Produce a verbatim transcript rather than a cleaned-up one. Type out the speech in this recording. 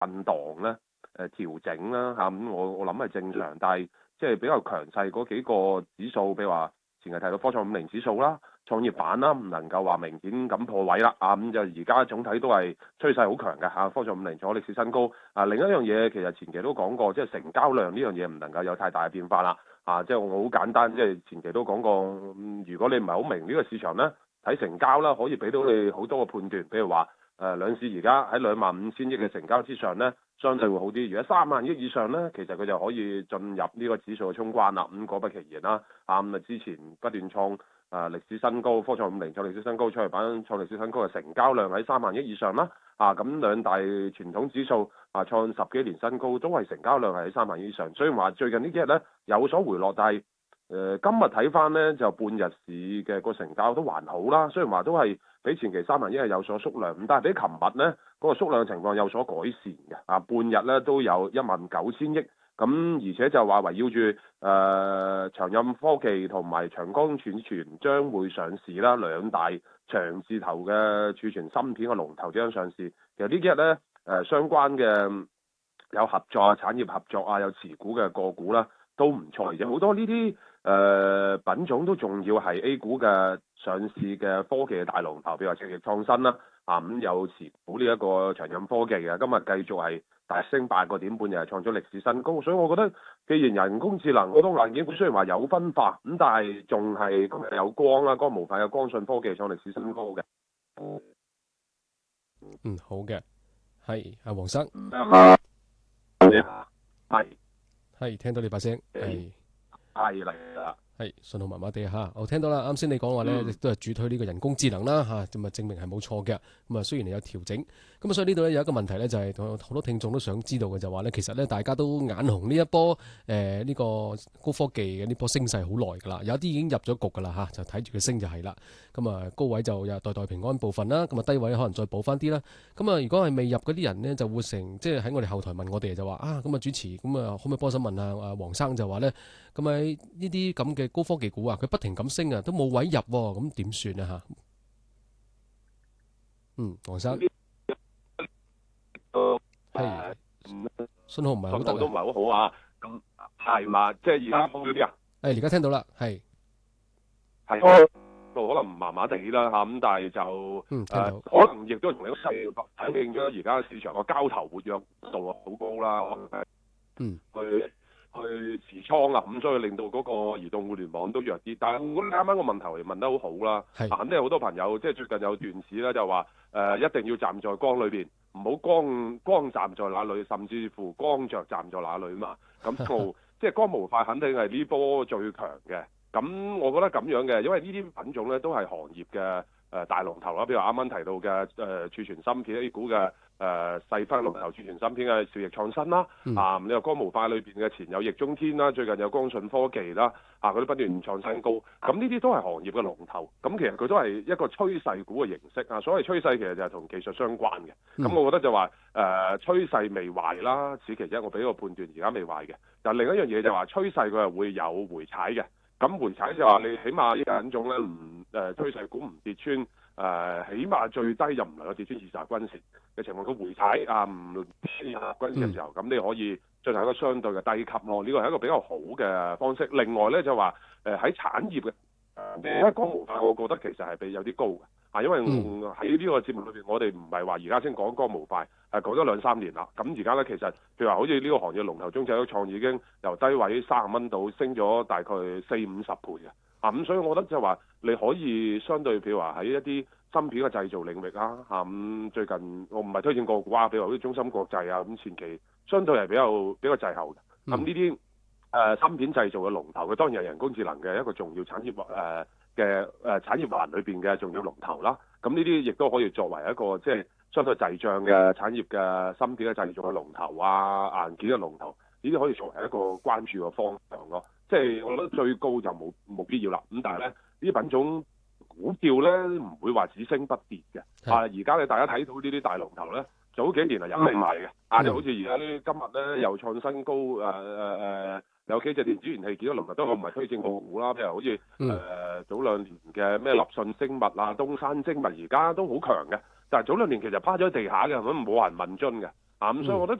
震盪咧，誒、呃、調整啦嚇，咁、我我諗係正常，但係即係比較強勢嗰幾個指數，譬如話前日提到科創五零指數啦、創業板啦，唔能夠話明顯咁破位啦，啊咁就而家總體都係趨勢好強嘅嚇，科創五零創歷史新高。啊另一樣嘢其實前期都講過，即係成交量呢樣嘢唔能夠有太大嘅變化啦。啊即係我好簡單，即係前期都講過，嗯、如果你唔係好明呢個市場咧，睇成交啦，可以俾到你好多嘅判斷，譬如話。誒、呃、兩市而家喺兩萬五千億嘅成交之上咧，相對會好啲。如果三萬億以上咧，其實佢就可以進入呢個指數嘅衝關啦。咁、嗯、果不其然啦，啊咁啊之前不斷創誒、呃、歷史新高，科創五零創歷史新高，創業板創歷史新高嘅成交量喺三萬億以上啦。啊咁兩大傳統指數啊創十幾年新高，都係成交量係喺三萬億以上。雖然話最近呢幾日咧有所回落，但係誒、呃、今日睇翻咧就半日市嘅個成交都還好啦。雖然話都係。比前期三萬億係有所縮量，咁但係比琴日咧嗰個縮量情況有所改善嘅，啊半日咧都有一萬九千億，咁而且就話圍繞住誒、呃、長鑫科技同埋長江儲存將會上市啦，兩大長字頭嘅儲存芯片嘅龍頭將上市。其實呢幾日咧誒相關嘅有合作啊、產業合作啊、有持股嘅個股啦都唔錯，而且好多呢啲誒品種都仲要係 A 股嘅上市嘅科技嘅大龍頭，譬如話世紀創新啦，啊咁、嗯、有持股呢一個長鑫科技嘅，今日繼續係大升八個點半，又係創咗歷史新高。所以我覺得，既然人工智能好多硬件股雖然話有分化，咁但係仲係今日有光啦，光模塊有光訊科技創歷史新高嘅。 嗯，好嘅，係阿黃生， 係係聽到你把聲，係係嚟啦。 係信號麻麻地嚇，我聽到啦。啱先你講話咧，亦都係主推呢個人工智能啦嚇，咁啊證明係冇錯嘅。咁啊雖然你有調整，咁啊所以呢度咧有一個問題咧，就係好多聽眾都想知道嘅，就話咧其實咧大家都眼紅呢一波誒呢、呃呢個高科技嘅呢波升勢好耐㗎啦，有啲已經入咗局㗎啦嚇，就睇住佢升就係啦。咁啊高位就有代代平安部分啦，咁啊低位可能再補翻啲啦。咁啊如果係未入嗰啲人呢，就會成即係喺我哋後台問我哋就話啊，咁啊主持咁啊可唔可以幫手問下啊黃生就話咧，咁喺呢啲咁嘅高科技股啊，佢不停咁升啊，都冇位入喎，咁點算啊嚇？嗯，黃生，係信號唔係好得啊， 信號都唔係好好啊。咁係嘛？即係而家嗰啲啊？ 誒，而家聽到啦，係係可能麻麻地啦嚇，咁但係就嗯聽到， 誒可能亦都同你個勢反映咗而家市場個交投活躍度好高啦。 嗯， 去。去持倉啊，咁所以令到嗰個移動互聯網都弱啲。但係我覺得啱啱個問題問得好好啦，啊肯定有好多朋友即係最近有段子咧就話誒、呃、一定要站在光裏邊，唔好光光站在那裏，甚至乎光着站在那裏嘛。咁就即係光模塊肯定係呢波最強嘅。咁我覺得咁樣嘅，因為呢啲品種咧都係行業嘅誒大龍頭啦，譬如話啱啱提到嘅誒、呃、儲存芯片 A 股嘅。誒、呃、細分龍頭儲存芯片嘅兆易創新啦，嗯、啊你話光模塊裏邊嘅前有易中天啦，最近有光訊科技啦，啊嗰啲不斷創新高，咁呢啲都係行業嘅龍頭，咁其實佢都係一個趨勢股嘅形式啊。所謂趨勢其實就係同技術相關嘅，咁、嗯、我覺得就話誒、呃、趨勢未壞啦，此其一，我俾個判斷而家未壞嘅。但另一樣嘢就話趨勢佢係會有回踩嘅，咁回踩就話你起碼呢兩種咧唔誒趨勢股唔跌穿誒、呃，起碼最低就唔能夠跌穿二十均線嘅情況，佢回踩啊唔跌穿二十均線嘅時候，咁、嗯、你可以進行一個相對嘅低級咯。呢個係一個比較好嘅方式。另外咧就話誒喺產業嘅誒，因為光模塊，我覺得其實係比有啲高嘅啊，因為喺呢個節目裏邊，我哋唔係話而家先講光模塊，係講咗兩三年啦。咁而家咧其實譬如話好似呢個行業龍頭中製一創已經由低位三十蚊到升咗大概四五十倍嘅。啊咁，所以我覺得就係話你可以相對譬如話喺一啲芯片嘅製造領域啦，嚇、啊、咁、嗯、最近我唔係推薦個股啊，譬如話好似中芯國際啊，咁前期相對係比較比較滯後嘅。咁呢啲誒芯片製造嘅龍頭，佢當然係人工智能嘅一個重要產業誒嘅誒產業環裏邊嘅重要龍頭啦。咁呢啲亦都可以作為一個即係相對滯脹嘅產業嘅芯片嘅製造嘅龍頭啊，硬件嘅龍頭，呢啲可以作為一個關注嘅方向咯。即係我覺得最高就冇冇必要啦。咁但係咧，呢啲品種股票咧唔會話只升不跌嘅。啊，而家你大家睇到呢啲大龍頭咧，早幾年係有嚟賣嘅。啊，就好似而家呢今日咧又創新高，誒誒誒，有幾隻電子元器幾多龍頭都我唔係推薦個股啦。譬如好似誒、呃、早兩年嘅咩立訊精密啊、東山精密，而家都好強嘅。但係早兩年其實趴咗喺地下嘅，咁冇人問津嘅。 啊咁所以我覺得